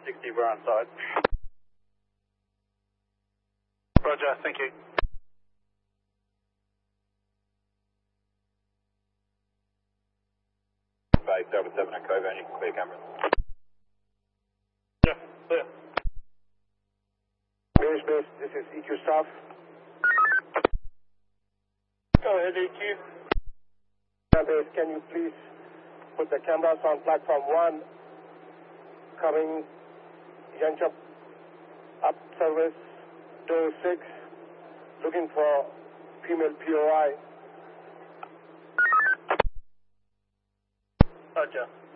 60, we're on side. Roger, thank you. 577 at Cove, and you can clear cameras. Yeah, clear. Base, this is EQ staff. Go ahead, EQ. Base, can you please put the cameras on platform 1, coming Yanchep up service, door 6, looking for female POI. Roger.